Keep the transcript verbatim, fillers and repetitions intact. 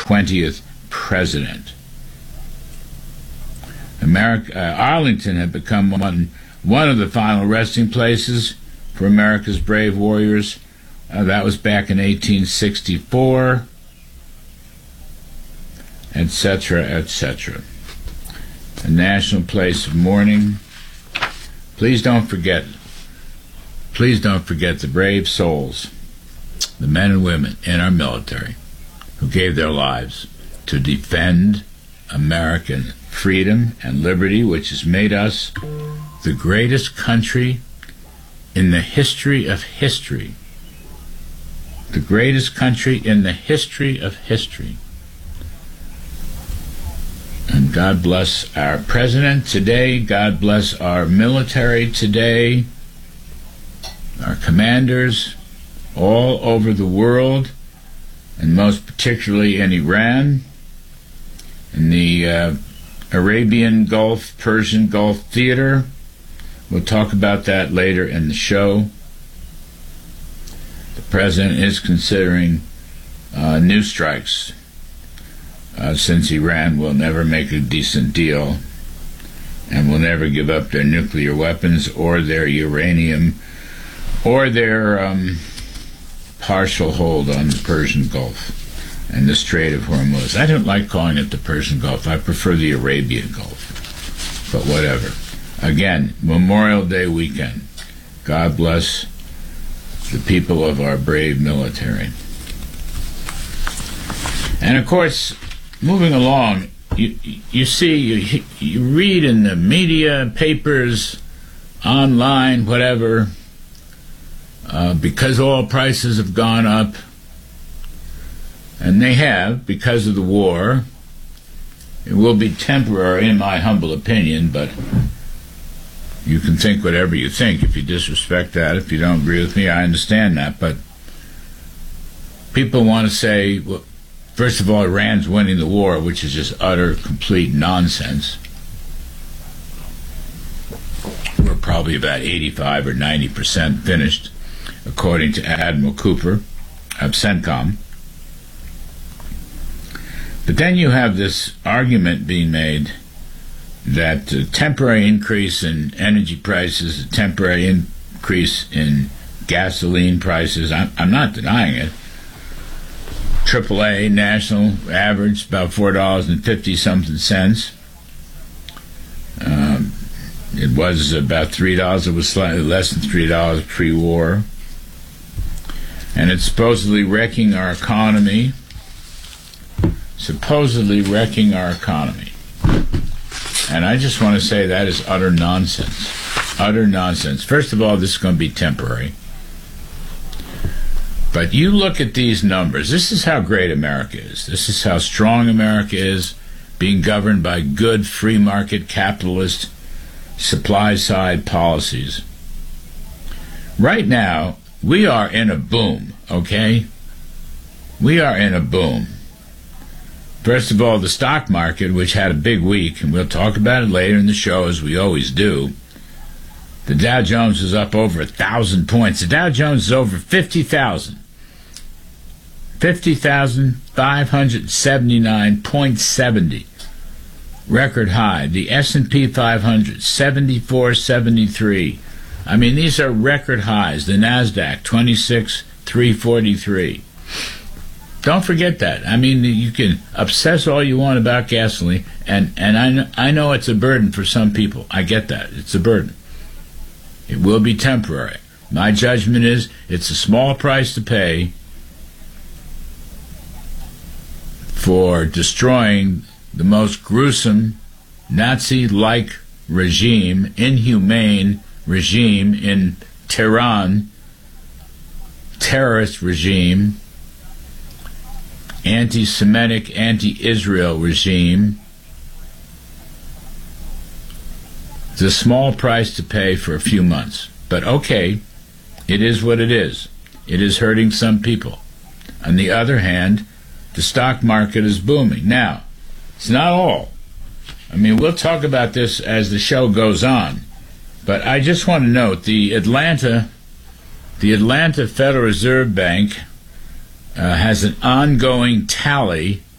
twentieth president. America, uh, Arlington had become one, one of the final resting places for America's brave warriors. Uh, that was back in eighteen sixty-four, et cetera, et cetera. A national place of mourning. Please don't forget, please don't forget the brave souls, the men and women in our military who gave their lives to defend American freedom and liberty, which has made us the greatest country in the history of history. The greatest country in the history of history. And God bless our president today. God bless our military today, our commanders all over the world, and most particularly in Iran, in the uh, Arabian Gulf, Persian Gulf theater. We'll talk about that later in the show. The president is considering uh, new strikes uh, since Iran will never make a decent deal and will never give up their nuclear weapons or their uranium or their um, partial hold on the Persian Gulf and the Strait of Hormuz. I don't like calling it the Persian Gulf. I prefer the Arabian Gulf. But whatever. Again, Memorial Day weekend. God bless the people of our brave military. And of course, moving along, you you see, you, you read in the media, papers, online, whatever, uh, because oil prices have gone up, and they have, because of the war. It will be temporary, in my humble opinion, but you can think whatever you think. If you disrespect that, if you don't agree with me, I understand that. But people want to say, well, first of all, Iran's winning the war, which is just utter, complete nonsense. We're probably about eighty-five or ninety percent finished, according to Admiral Cooper of CENTCOM. But then you have this argument being made that a temporary increase in energy prices, a temporary increase in gasoline prices, I'm, I'm not denying it. triple A national average about four dollars and fifty something cents. Um, it was about three dollars. It was slightly less than three dollars pre-war. And it's supposedly wrecking our economy. Supposedly wrecking our economy. And I just want to say that is utter nonsense. Utter nonsense. First of all, this is going to be temporary. But you look at these numbers. This is how great America is. This is how strong America is, being governed by good free market capitalist supply side policies. Right now, we are in a boom, okay? We are in a boom. First of all, the stock market, which had a big week, and we'll talk about it later in the show, as we always do. The Dow Jones is up over a thousand points. The Dow Jones is over fifty thousand. fifty thousand five hundred seventy-nine point seven zero. Record high. The S and P five hundred, seventy-four seventy-three. I mean, these are record highs. The NASDAQ, twenty-six three forty-three. Don't forget that. I mean, you can obsess all you want about gasoline, and, and I, know, I know it's a burden for some people. I get that. It's a burden. It will be temporary. My judgment is it's a small price to pay for destroying the most gruesome Nazi-like regime, inhumane regime in Tehran, terrorist regime, anti-Semitic, anti-Israel regime. It's a small price to pay for a few months. But okay, it is what it is. It is hurting some people. On the other hand, the stock market is booming. Now, it's not all. I mean, we'll talk about this as the show goes on. But I just want to note the Atlanta, the Atlanta Federal Reserve Bank Uh, has an ongoing tally